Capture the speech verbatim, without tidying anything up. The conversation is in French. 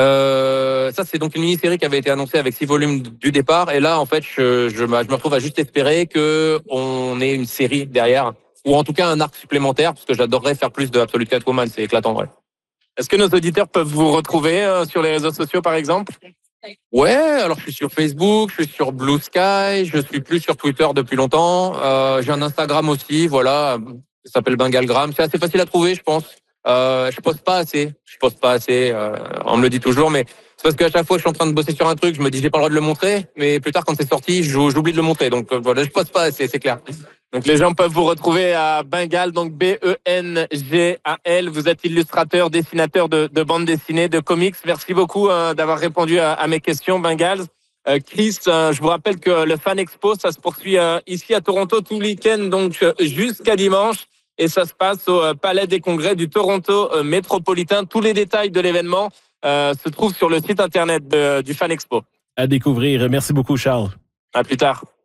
Euh, ça, c'est donc une mini-série qui avait été annoncée avec six volumes du départ. Et là, en fait, je, je, je me retrouve à juste espérer que on ait une série derrière, ou en tout cas un arc supplémentaire, parce que j'adorerais faire plus de Absolute Catwoman. C'est éclatant, vrai. Est-ce que nos auditeurs peuvent vous retrouver euh, sur les réseaux sociaux, par exemple? Ouais, alors je suis sur Facebook, je suis sur Blue Sky, je suis plus sur Twitter depuis longtemps. Euh, j'ai un Instagram aussi, voilà, ça s'appelle Bengalgram. C'est assez facile à trouver, je pense. Euh, je poste pas assez, je poste pas assez. Euh, on me le dit toujours, mais c'est parce qu'à chaque fois que je suis en train de bosser sur un truc, je me dis j'ai pas le droit de le montrer, mais plus tard quand c'est sorti, j'oublie de le montrer. Donc euh, voilà, je poste pas assez, c'est clair. Donc les gens peuvent vous retrouver à Bengal, donc B E N G A L. Vous êtes illustrateur, dessinateur de, de bande dessinée, de comics. Merci beaucoup euh, d'avoir répondu à, à mes questions, Bengal. Euh, Chris, euh, je vous rappelle que le Fan Expo, ça se poursuit euh, ici à Toronto tout le week-end, donc euh, jusqu'à dimanche. Et ça se passe au euh, Palais des Congrès du Toronto euh, métropolitain. Tous les détails de l'événement euh, se trouvent sur le site internet de, du Fan Expo. À découvrir. Merci beaucoup, Charles. À plus tard.